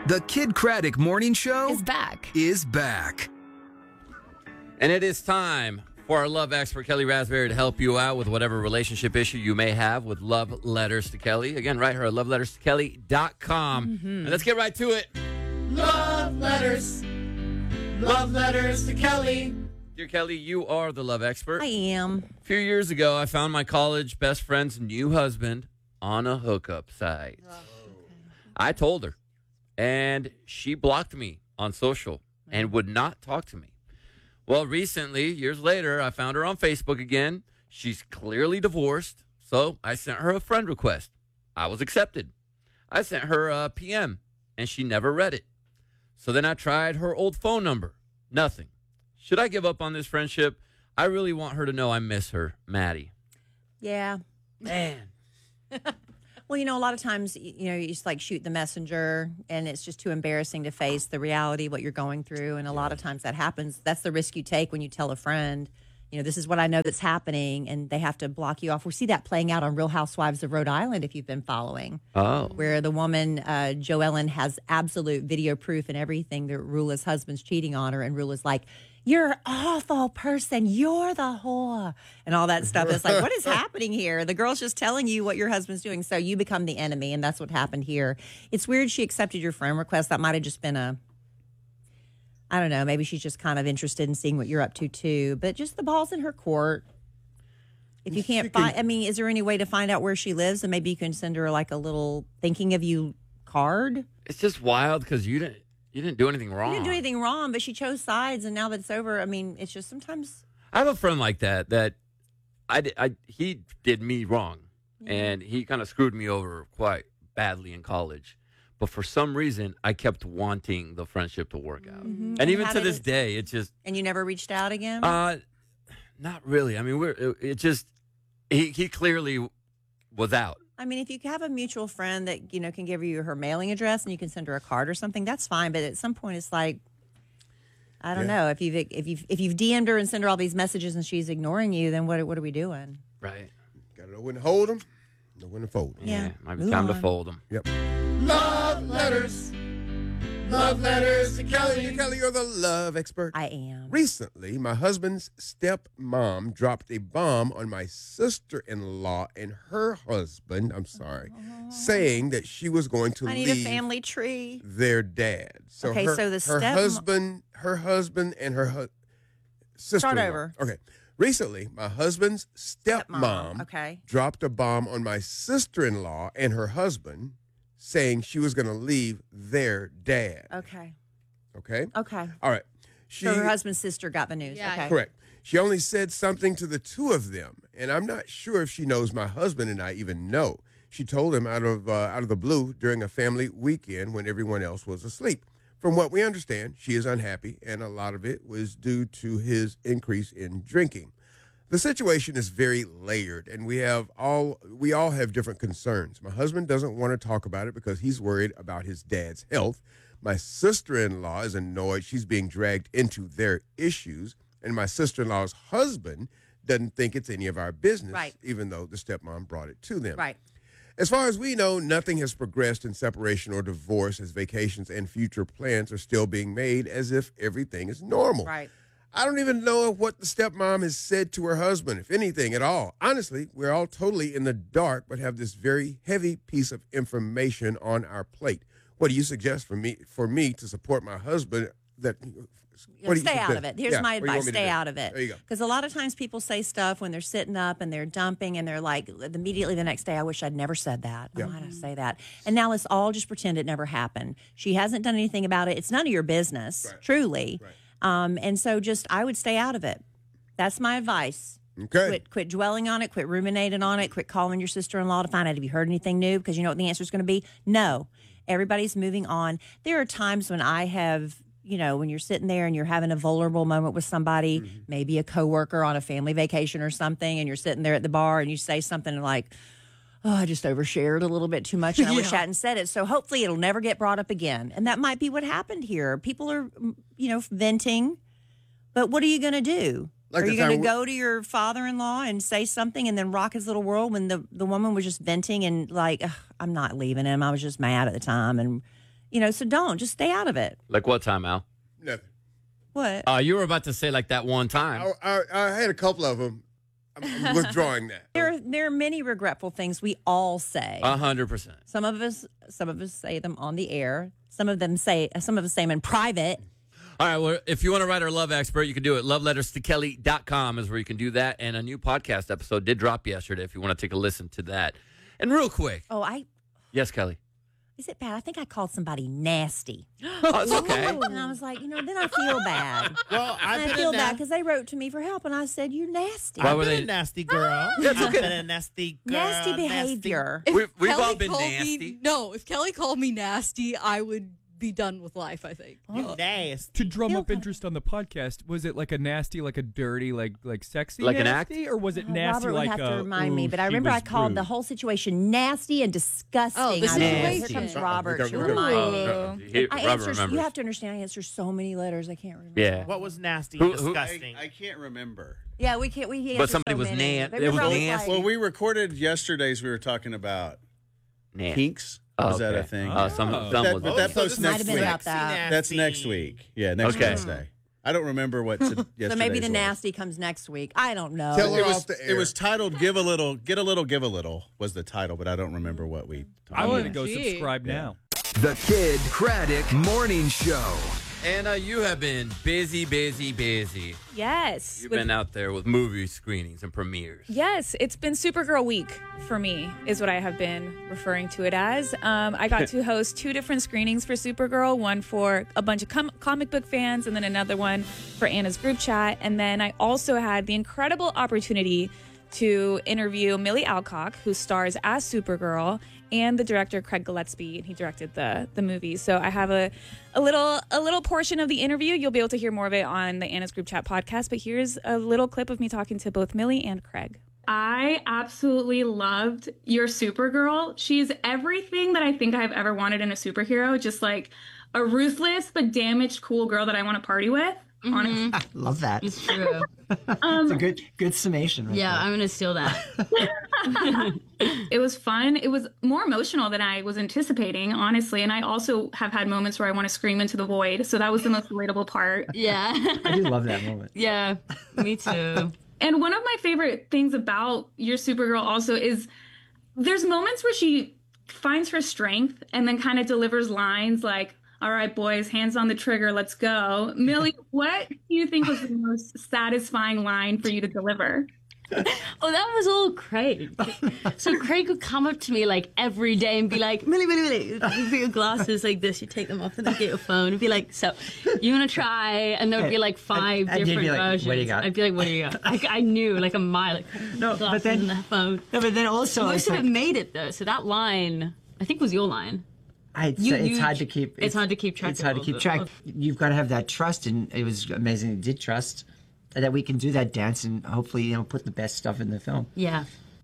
The Kid Craddock Morning Show Is back. And it is time for our love expert, Kelly Raspberry, to help you out with whatever relationship issue you may have with Love Letters to Kelly. Again, write her at loveletterstokelly.com. And let's get right to it. Love letters. Love letters to Kelly. Dear Kelly, you are the love expert. I am. A few years ago, I found my college best friend's new husband on a hookup site. I told her, and she blocked me on social and would not talk to me. Well, recently, years later, I found her on Facebook again. She's clearly divorced, so I sent her a friend request. I was accepted. I sent her a PM, and she never read it. So then I tried her old phone number. Nothing. Should I give up on this friendship? I really want her to know I miss her, Maddie. Yeah. Man. Well, a lot of times, you just like shoot the messenger and it's just too embarrassing to face the reality of what you're going through. And a lot of times that happens. That's the risk you take when you tell a friend, this is what I know that's happening, and they have to block you off. We see that playing out on Real Housewives of Rhode Island, if you've been following. Oh. Where the woman, Joellen, has absolute video proof and everything that Rula's husband's cheating on her. And Rula's like, you're an awful person. You're the whore. And all that stuff. It's like, what is happening here? The girl's just telling you what your husband's doing. So you become the enemy. And that's what happened here. It's weird she accepted your friend request. That might have just been I don't know. Maybe she's just kind of interested in seeing what you're up to, too. But just the ball's in her court. If you can't find, is there any way to find out where she lives? And maybe you can send her like a little thinking of you card? It's just wild because you didn't do anything wrong. You didn't do anything wrong, but she chose sides, and now that it's over, it's just sometimes. I have a friend like that he did me wrong, and he kind of screwed me over quite badly in college. But for some reason, I kept wanting the friendship to work out. Mm-hmm. And even to this day, it just... And you never reached out again? Not really. He clearly was out. If you have a mutual friend that, can give you her mailing address and you can send her a card or something, that's fine. But at some point, it's like, I don't know. If you've DM'd her and sent her all these messages and she's ignoring you, then what are we doing? Right. Got to know when to hold them, know when to fold them. Yeah. Might be time to fold them. Yep. Love letters. Love letters to Kelly. Kelly, you're the love expert. I am. Recently, my husband's stepmom dropped a bomb on my sister-in-law and her husband, saying that she was going to I need leave a family tree. their dad. So Okay, so the her husband and her sister. Start over. Okay. Recently, my husband's stepmom dropped a bomb on my sister-in-law and her husband, saying she was going to leave their dad. Okay. Okay? Okay. All right. So her husband's sister got the news. Yeah. Okay. Correct. She only said something to the two of them, and I'm not sure if she knows my husband and I even know. She told him out of the blue during a family weekend when everyone else was asleep. From what we understand, she is unhappy, and a lot of it was due to his increase in drinking. The situation is very layered, and we all have different concerns. My husband doesn't want to talk about it because he's worried about his dad's health. My sister-in-law is annoyed she's being dragged into their issues, and my sister-in-law's husband doesn't think it's any of our business, even though the stepmom brought it to them. Right. As far as we know, nothing has progressed in separation or divorce, as vacations and future plans are still being made as if everything is normal. Right. I don't even know what the stepmom has said to her husband, if anything at all. Honestly, we're all totally in the dark, but have this very heavy piece of information on our plate. What do you suggest for me to support my husband? Stay out of it. Here's my advice. Stay out of it. There you go. Because a lot of times people say stuff when they're sitting up and they're dumping and they're like, immediately the next day, I wish I'd never said that. Yeah. Why did I say that? And now let's all just pretend it never happened. She hasn't done anything about it. It's none of your business, truly. Right. And so I would stay out of it. That's my advice. Okay. Quit dwelling on it. Quit ruminating on it. Quit calling your sister-in-law to find out if you heard anything new, because you know what the answer is going to be? No. Everybody's moving on. There are times when I have, when you're sitting there and you're having a vulnerable moment with somebody, maybe a coworker on a family vacation or something, and you're sitting there at the bar and you say something like, oh, I just overshared a little bit too much and I wish I hadn't said it. So hopefully it'll never get brought up again. And that might be what happened here. People are, venting. But what are you going to do? Are you going to go to your father-in-law and say something and then rock his little world when the woman was just venting and like, I'm not leaving him. I was just mad at the time. And So don't. Just stay out of it. Like what time, Al? Nothing. What? You were about to say like that one time. I had a couple of them. I'm withdrawing that. There are many regretful things we all say. 100%. Some of us say them on the air. Some of us say them in private. All right, well, if you want to write our love expert, you can do it. loveletterstokelly.com is where you can do that. And a new podcast episode did drop yesterday if you want to take a listen to that. And real quick. Yes, Kelly. Is it bad? I think I called somebody nasty. Oh, it's okay. And I was like, then I feel bad. Well, I feel bad because they wrote to me for help, and I said, "You're nasty." Why I've were been they- a nasty girl. That's okay. I've been a nasty girl. Nasty behavior. We've Kelly all been called nasty. If Kelly called me nasty, I would be done with life, I think. You nasty. To drum Feel up kind interest on the podcast, was it like a nasty, like a dirty, like sexy Like an act? nasty, or was it nasty Robert like would have a, to remind me, "Ooh, but I she remember I was called the rude"? whole situation nasty and disgusting. Oh, the I know. Here situation. comes Robert to We got- remind me. I Robert answer. remembers. You have to understand. I answer so many letters. I can't remember. Yeah. What was nasty Who- and who- disgusting? I can't remember. Yeah, we can't. We. But answer somebody so was many. na- They it were was probably nasty. Well, like- we recorded yesterday's. We were talking about Nah. kinks. Oh, Was that okay. a thing? Some But was. that so post this might next have been week. about that. That's next week. Yeah, next Okay. Wednesday. I don't remember what yesterday's So maybe the was. nasty comes next week. I don't know. Tell her It was, off the it air. was titled "Give a Little, Get a Little, Give a Little" was the title, but I don't remember what we. I want to go Gee. subscribe Yeah. now. The Kid Craddock Morning Show. Anna, you have been busy. Yes. You've been out there with movie screenings and premieres. Yes, it's been Supergirl week for me, is what I have been referring to it as. I got to host 2 different screenings for Supergirl, one for a bunch of comic book fans, and then another one for Anna's group chat. And then I also had the incredible opportunity to interview Millie Alcock, who stars as Supergirl, and the director Craig Gillespie, and he directed the movie. So I have a little portion of the interview. You'll be able to hear more of it on the Anna's Group Chat podcast, but here's a little clip of me talking to both Millie and Craig. I absolutely loved your Supergirl. She's everything that I think I've ever wanted in a superhero, just like a ruthless but damaged cool girl that I want to party with. Honestly. Love that. It's true. It's a good summation. Right Yeah, there. I'm going to steal that. It was fun. It was more emotional than I was anticipating, honestly. And I also have had moments where I want to scream into the void. So that was the most relatable part. Yeah. I do love that moment. Yeah, me too. And one of my favorite things about your Supergirl also is there's moments where she finds her strength and then kind of delivers lines like, "All right, boys, hands on the trigger, let's go." Millie, what do you think was the most satisfying line for you to deliver? Oh, that was all Craig. So Craig would come up to me like every day and be like, Millie, you put your glasses like this, you take them off and then get your phone and be like, "So, you want to try?" And there would be like 5 and you'd different be like, versions. "What do you got?" I'd be like, "What do you got?" I knew like a mile, like, No, glasses but then- and the phone. No, but then also Most it's of like, it made it though. So that line, I think, was your line. it's hard to keep. It's hard to keep track. It's hard to keep track. You've got to have that trust, and it was amazing. You did trust that we can do that dance, and hopefully, put the best stuff in the film. Yeah.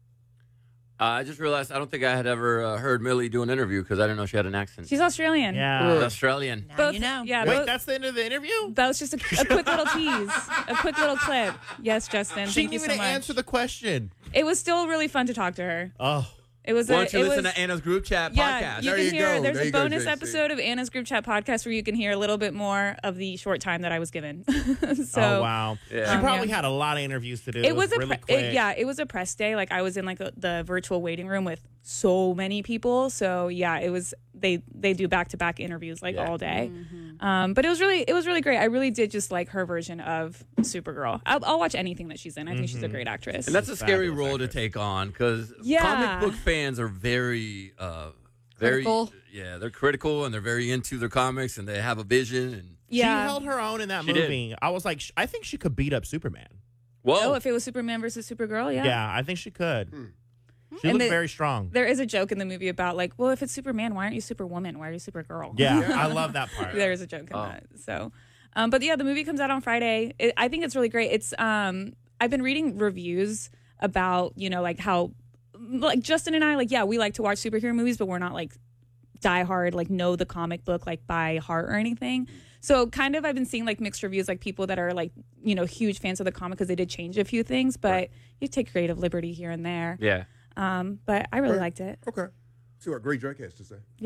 I just realized I don't think I had ever heard Millie do an interview because I didn't know she had an accent. She's Australian. Yeah. She's Australian. Now Both, you know. Yeah, Wait, both- that's the end of the interview? that was just a quick little tease, a quick little clip. Yes, Justin, She thank didn't you so even much. answer the question. It was still really fun to talk to her. Oh. It was Why a, don't you it listen was, to Anna's group chat yeah, podcast? you There can you hear. go. There's There a you go, bonus JC. episode of Anna's group chat podcast where you can hear a little bit more of the short time that I was given. So Oh, wow. Yeah. She probably yeah. had a lot of interviews to do. it was a really pre- quick. it was a press day. Like I was in like the virtual waiting room with so many people. So yeah, it was they do back-to-back interviews like all day. But it was really great. I really did just like her version of Supergirl. I'll watch anything that she's in. I think she's a great actress. And that's a scary Fabulous role to actress. take on because Yeah. comic book fans are very, Critical. yeah, they're critical and they're very into their comics and they have a vision. And yeah. She held her own in that She did. movie. I was like, I think she could beat up Superman. whoa, Oh, if it was Superman versus Supergirl, yeah. Yeah, I think she could. She And looked the- very strong. There is a joke in the movie about like, well, if it's Superman, why aren't you Superwoman? Why are you Supergirl? Yeah, I love that part. There is a joke in that. So, but yeah, the movie comes out on Friday. I think it's really great. It's I've been reading reviews about like how like Justin and I we like to watch superhero movies, but we're not like diehard like know the comic book like by heart or anything. So kind of I've been seeing like mixed reviews, like people that are like huge fans of the comic because they did change a few things, but you take creative liberty here and there. yeah. But I really liked it. Okay. See what Great Drake has to say. Yeah.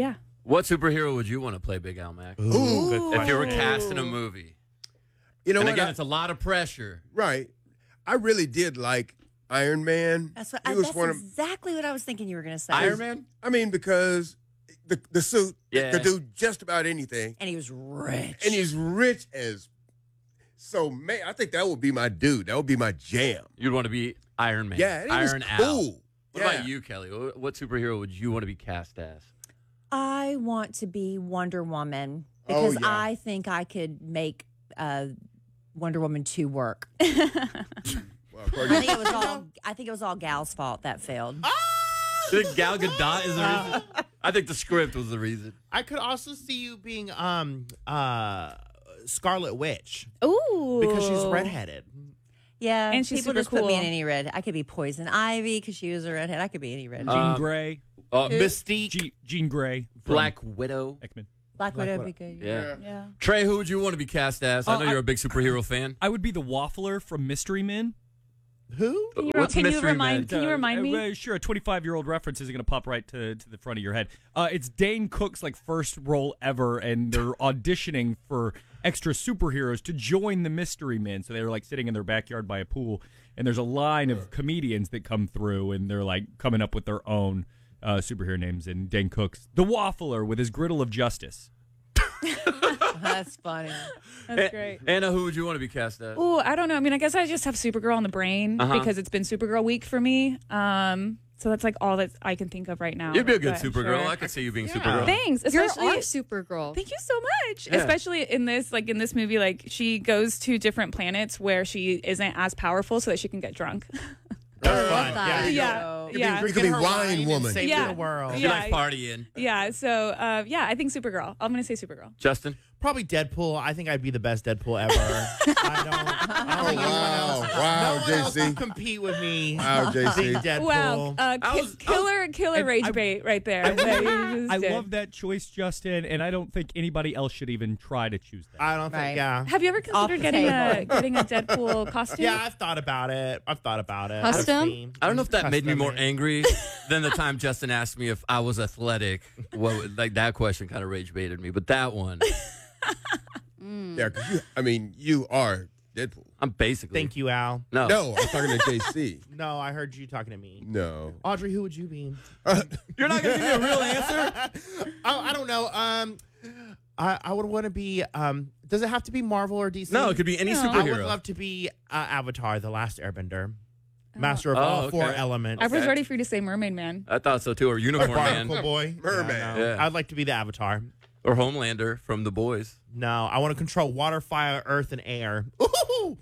What superhero would you want to play, Big Al Mac? Ooh. If you were cast in a movie. You know and what? again, it's a lot of pressure. Right. I really did like Iron Man. That's what. He That's was one of exactly what I was thinking you were going to say. Iron Man? I mean, because the suit Yeah. could do just about anything. And he was rich. And he's rich as. So, man, I think that would be my dude. That would be my jam. You'd want to be Iron Man. Yeah, and he was Iron cool. Al. What Yeah. about you, Kelly? What superhero would you want to be cast as? I want to be Wonder Woman Oh, because yeah. I think I could make Wonder Woman 2 work. Well, I think it was all Gal's fault that failed. You think Gal Gadot is the reason? I think the script was the reason. I could also see you being Scarlet Witch. Ooh. Because she's redheaded. Yeah, And she's people super just put me in cool. any red. I could be Poison Ivy because she was a redhead. I could be any red. Jean Grey. Mystique. Jean Grey. from Black Widow. X-Men. Black Widow would be good. Yeah. Trey, who would you want to be cast as? I know you're a big superhero fan. I would be the Waffler from Mystery Men. Who? Can you, What's can you Mystery remind? Man? Can you remind me? Sure, a 25-year-old reference isn't going to pop right to the front of your head. It's Dane Cook's first role ever, and they're auditioning for extra superheroes to join the Mystery Men. So they're sitting in their backyard by a pool, and there's a line of comedians that come through, and they're coming up with their own superhero names. And Dane Cook's the Waffler with his griddle of justice. That's funny. That's great. Anna, who would you want to be cast as? Oh, I don't know. I mean, I guess I just have Supergirl on the brain because it's been Supergirl week for me. So that's all that I can think of right now. You'd be a good But Supergirl. sure. I could see you being Supergirl. Thanks. You're Especially our Supergirl. Thank you so much. Yeah. Especially in this movie, she goes to different planets where she isn't as powerful so that she can get drunk. That's fun. that. Yeah. You could be Wine Woman. Save Yeah. the world. She likes partying. Yeah. So, I think Supergirl. I'm going to say Supergirl. Justin? Probably Deadpool. I think I'd be the best Deadpool ever. I don't think anyone else. Wow, No one else JC. can compete with me. Wow, JC. Big Deadpool. Wow. Killer rage bait right there. I love that choice, Justin, and I don't think anybody else should even try to choose that. I don't Right. think, yeah. Have you ever Off considered the getting table. getting a Deadpool costume? Yeah, I've thought about it. Custom? I don't know if that made me more Custom. angry than the time Justin asked me if I was athletic. That question kind of rage baited me, but that one, Yeah, 'cause you are Deadpool. I'm basically. Thank you, Al. No. No, I'm talking to JC. No, I heard you talking to me. No. Audrey, who would you be? You're not going to give me a real answer? I don't know. I would want to be. Does it have to be Marvel or DC? No, it could be any No. I would superhero. love to be Avatar: The Last Airbender, master of Oh, all okay. four elements. I was Okay. ready for you to say Mermaid Man. I thought so too. Or Unicorn Barnacle Man. Boy, Merman. Yeah, no. Yeah. I'd like to be the Avatar. Or Homelander from The Boys. No, I want to control water, fire, earth, and air. Ooh!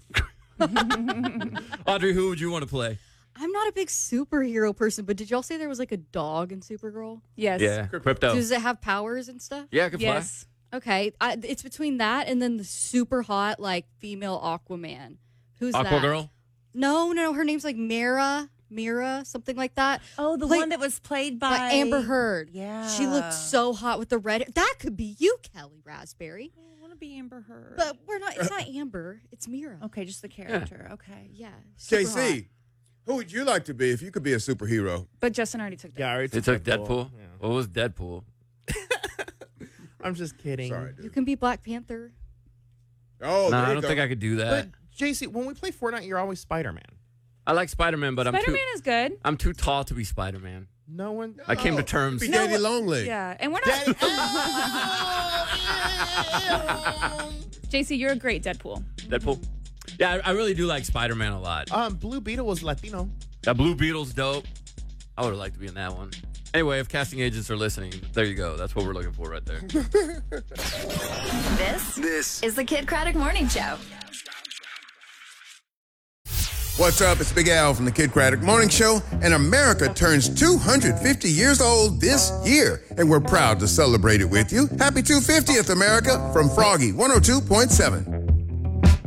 Audrey, who would you want to play? I'm not a big superhero person, but did y'all say there was a dog in Supergirl? Yes. Yeah, Crypto. Does it have powers and stuff? Yeah, I could fly. Yes. Okay, it's between that and then the super hot female Aquaman. Who's that? Aquagirl? No, her name's Mira, something like that. Oh, the Played one that was played by by Amber Heard. Yeah. She looked so hot with the red hair. That could be you, Kelly Raspberry. I want to be Amber Heard. But it's not Amber, it's Mira. Okay, just the character. Okay. Yeah. super hot. JC, who would you like to be if you could be a superhero? But Justin already took that. Yeah, I already They took Deadpool. Yeah. What was Deadpool? I'm just kidding. Sorry, You dude. can be Black Panther. Oh, No, there I you don't go. think I could do But that. JC, when we play Fortnite, you're always Spider-Man. I like Spider-Man, but Spider-Man is good. I'm too tall to be Spider-Man. No one. I came to terms. Be Daddy Longleg. Yeah, and we're not. JC, you're a great Deadpool. Deadpool. Yeah, I really do like Spider-Man a lot. Blue Beetle was Latino. That Blue Beetle's dope. I would have liked to be in that one. Anyway, if casting agents are listening, there you go. That's what we're looking for right there. This is the Kid Craddock Morning Show. What's up? It's Big Al from the Kid Craddock Morning Show, and America turns 250 years old this year, and we're proud to celebrate it with you. Happy 250th, America, from Froggy 102.7.